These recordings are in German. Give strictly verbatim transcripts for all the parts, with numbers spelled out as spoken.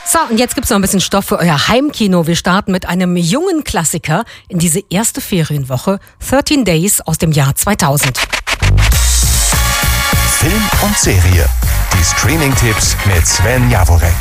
So, und jetzt gibt's noch ein bisschen Stoff für euer Heimkino. Wir starten mit einem jungen Klassiker in diese erste Ferienwoche, dreizehn Days aus dem Jahr zweitausend. Film und Serie. Die Streaming-Tipps mit Sven Jaworek.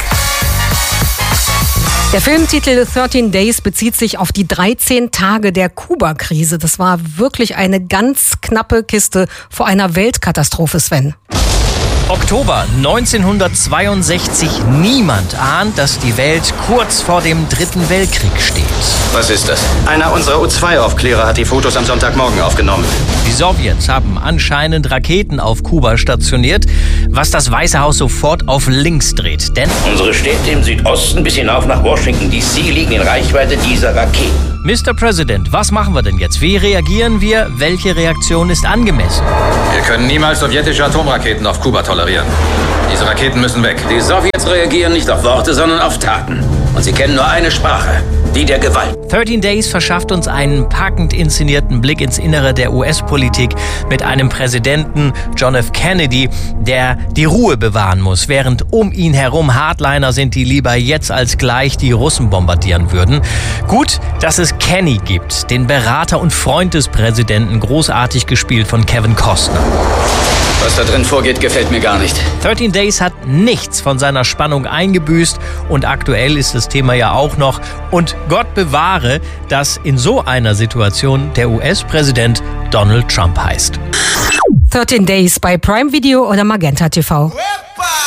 Der Filmtitel dreizehn Days bezieht sich auf die dreizehn Tage der Kuba-Krise. Das war wirklich eine ganz knappe Kiste vor einer Weltkatastrophe, Sven. Oktober neunzehnhundertzweiundsechzig. Niemand ahnt, dass die Welt kurz vor dem Dritten Weltkrieg steht. Was ist das? Einer unserer U zwei Aufklärer hat die Fotos am Sonntagmorgen aufgenommen. Die Sowjets haben anscheinend Raketen auf Kuba stationiert, was das Weiße Haus sofort auf links dreht. Denn unsere Städte im Südosten bis hinauf nach Washington D C liegen in Reichweite dieser Raketen. Mister President, was machen wir denn jetzt? Wie reagieren wir? Welche Reaktion ist angemessen? Wir können niemals sowjetische Atomraketen auf Kuba tolerieren. Diese Raketen müssen weg. Die Sowjets reagieren nicht auf Worte, sondern auf Taten. Und sie kennen nur eine Sprache, die der Gewalt. dreizehn Days verschafft uns einen packend inszenierten Blick ins Innere der U S-Politik mit einem Präsidenten, John F. Kennedy, der die Ruhe bewahren muss, während um ihn herum Hardliner sind, die lieber jetzt als gleich die Russen bombardieren würden. Gut, dass es Kenny gibt, den Berater und Freund des Präsidenten, großartig gespielt von Kevin Costner. Was da drin vorgeht, gefällt mir gar nicht. dreizehn Days hat nichts von seiner Spannung eingebüßt und aktuell ist das Thema ja auch noch. Und Gott bewahre, dass in so einer Situation der U S-Präsident Donald Trump heißt. dreizehn Days bei Prime Video oder Magenta T V.